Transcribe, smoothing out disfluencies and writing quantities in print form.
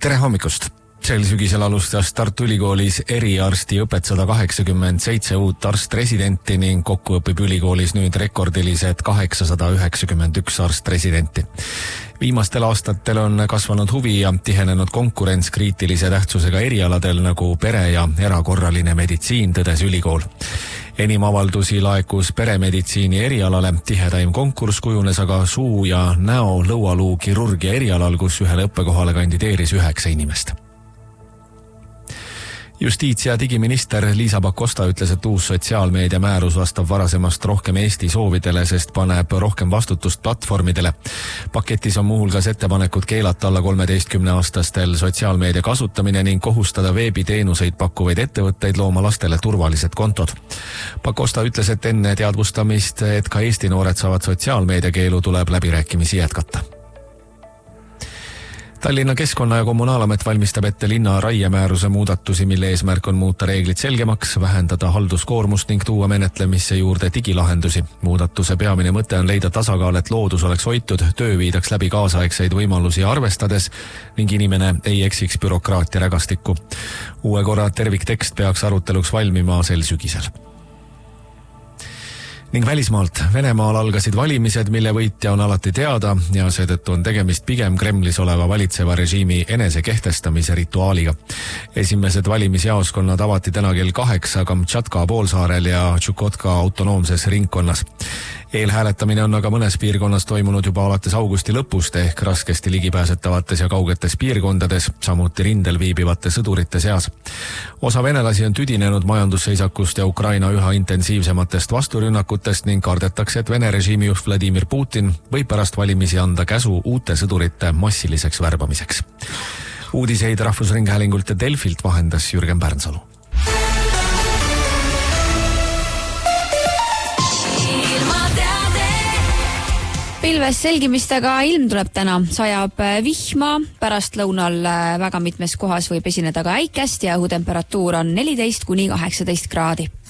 Tere hommikust! Sel sügisel alustas Tartu Ülikoolis eriarsti õpet 187 uut arst-residenti ning kokku õpib ülikoolis nüüd rekordilised 891 arst-residenti. Viimastel aastatel on kasvanud huvi ja tihenenud konkurents kriitilise tähtsusega erialadel nagu pere- ja erakorraline meditsiin, tõdes ülikool. Enim avaldusi laekus peremeditsiini erialale, tihedaim konkurss kujunes aga suu- ja näo-lõualuu kirurgia erialal, kus ühele õppekohale kandideeris 9 inimest. Justiits- ja digiminister Liisa Pakosta ütles, et uus sotsiaalmeedia määrus vastab varasemast rohkem Eesti soovidele, sest paneb rohkem vastutust platvormidele. Paketis on muuhulgas ettepanekud keelata alla 13-aastastel sotsiaalmeedia kasutamine ning kohustada veebiteenuseid pakkuvaid ettevõtteid looma lastele turvalised kontod. Pakosta ütles, et enne teadvustamist, et ka Eesti noored saavad sotsiaalmeedia keelu, tuleb läbirääkimisi jätkata. Tallinna Keskkonna- ja Kommunaalamet valmistab ette linna raiemääruse muudatusi, mille eesmärk on muuta reeglid selgemaks, vähendada halduskoormust ning tuua menetlemisse juurde digilahendusi. Muudatuse peamine mõte on leida tasakaal, et loodus oleks hoitud, töö viidaks läbi kaasaegseid võimalusi arvestades ning inimene ei eksiks bürokraatia rägastikku. Uue korra terviktekst peaks aruteluks valmima sel sügisel. Ning välismaalt. Venemaal algasid valimised, mille võitja on alati teada ja seetõttu on tegemist pigem Kremlis oleva valitseva režiimi enesekehtestamise rituaaliga. Esimesed valimisjaoskonnad avati täna kell 8 Kamtšatka poolsaarel ja Tšukotka autonoomses ringkonnas. Eelhääletamine on aga mõnes piirkonnas toimunud juba alates augusti lõpust ehk raskesti ligipääsetavates ja kaugetes piirkondades, samuti rindel viibivate sõdurite seas. Osa venelasi on tüdinenud majandusseisakust ja Ukraina üha intensiivsematest vasturünnakutest ning kardetakse, et Vene režiimi juht Vladimir Putin võib pärast valimisi anda käsu uute sõdurite massiliseks värbamiseks. Uudiseid Rahvusringhäälingult ja Delfilt vahendas Jürgen Pärnsalu. Pilves selgimistega ilm tuleb täna, sajab vihma, pärast lõunal väga mitmes kohas võib esineda ka äikest ja õhutemperatuur on 14–18 kraadi.